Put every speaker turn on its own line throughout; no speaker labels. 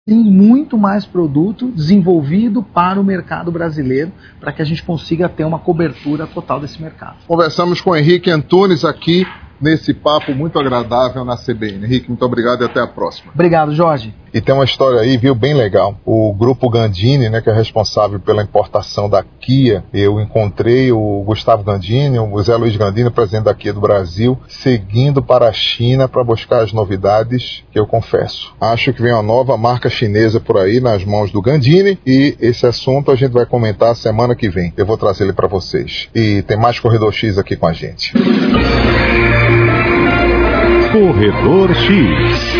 tem muito mais produto desenvolvido para o mercado brasileiro, para que a gente consiga ter uma cobertura total desse mercado.
Conversamos com Henrique Antunes aqui nesse papo muito agradável na CBN. Henrique, muito obrigado e até a próxima.
Obrigado, Jorge.
E tem uma história aí, viu, bem legal. O Grupo Gandini, né, que é responsável pela importação da Kia, eu encontrei o Gustavo Gandini, o Zé Luiz Gandini, presidente da Kia do Brasil, seguindo para a China para buscar as novidades que eu confesso. Acho que vem uma nova marca chinesa por aí nas mãos do Gandini e esse assunto a gente vai comentar semana que vem. Eu vou trazer ele para vocês. E tem mais Corredor X aqui com a gente.
Corredor X.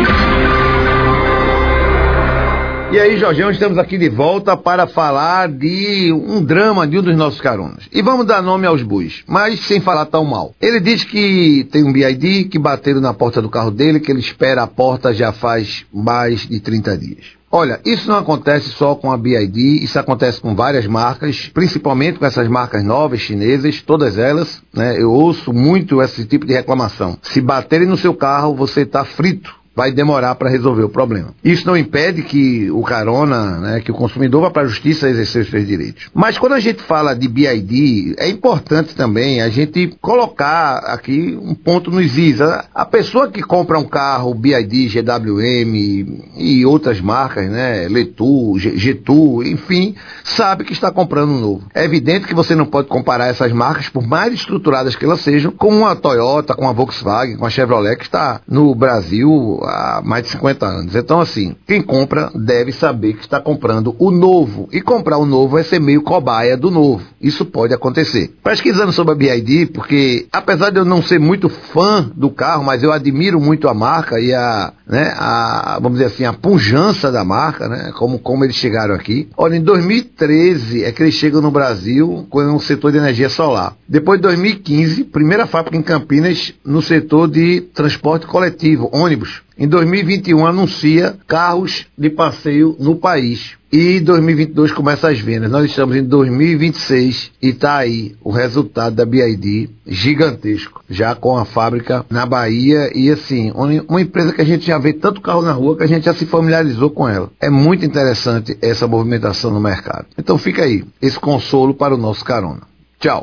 E aí, Jorgeão, estamos aqui de volta para falar de um drama de um dos nossos caronas. E vamos dar nome aos bois, mas sem falar tão mal. Ele diz que tem um BID, que bateram na porta do carro dele, que ele espera a porta já faz mais de 30 dias. Olha, isso não acontece só com a BID, isso acontece com várias marcas, principalmente com essas marcas novas, chinesas, todas elas, né? Eu ouço muito esse tipo de reclamação. Se baterem no seu carro, você está frito. Vai demorar para resolver o problema. Isso não impede que o carona, né, que o consumidor vá para a justiça exercer os seus direitos. Mas quando a gente fala de BID, é importante também a gente colocar aqui um ponto nos is. A pessoa que compra um carro BID, GWM e outras marcas, né, Letu, Getu, enfim, sabe que está comprando um novo. É evidente que você não pode comparar essas marcas, por mais estruturadas que elas sejam, com uma Toyota, com a Volkswagen, com a Chevrolet, que está no Brasil há mais de 50 anos. Então, assim, quem compra deve saber que está comprando o novo. E comprar o novo é ser meio cobaia do novo. Isso pode acontecer. Pesquisando sobre a BID, porque apesar de eu não ser muito fã do carro, mas eu admiro muito a marca e vamos dizer assim, a pujança da marca, né? Como eles chegaram aqui. Olha, em 2013 é que eles chegam no Brasil com o setor de energia solar. Depois de 2015, primeira fábrica em Campinas no setor de transporte coletivo, ônibus. Em 2021 anuncia carros de passeio no país. E em 2022 começa as vendas. Nós estamos em 2026 e está aí o resultado da BID gigantesco. Já com a fábrica na Bahia e assim, uma empresa que a gente já vê tanto carro na rua que a gente já se familiarizou com ela. É muito interessante essa movimentação no mercado. Então fica aí, esse consolo para o nosso carona. Tchau.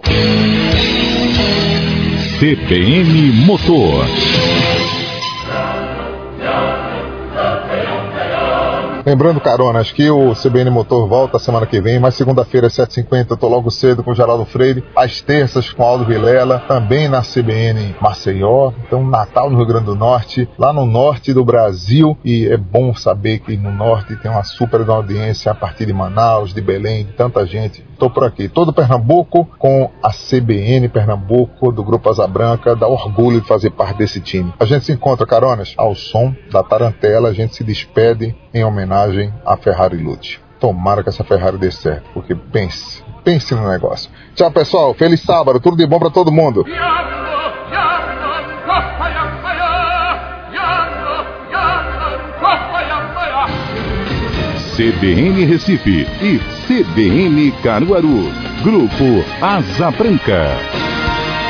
CBN Motor.
Lembrando, caronas, que o CBN Motor volta semana que vem, mas segunda-feira às 7h50 eu tô logo cedo com o Geraldo Freire, às terças com o Aldo Vilela, também na CBN Maceió, então Natal no Rio Grande do Norte, lá no norte do Brasil, e é bom saber que no norte tem uma super audiência a partir de Manaus, de Belém, de tanta gente. Tô por aqui, todo Pernambuco com a CBN Pernambuco, do Grupo Asa Branca, dá orgulho de fazer parte desse time. A gente se encontra, caronas, ao som da tarantela, a gente se despede em homenagem à Ferrari Lute. Tomara que essa Ferrari dê certo, porque pense no negócio. Tchau, pessoal, feliz sábado, tudo de bom pra todo mundo.
CBN Recife e CBN Caruaru. Grupo Asa Branca.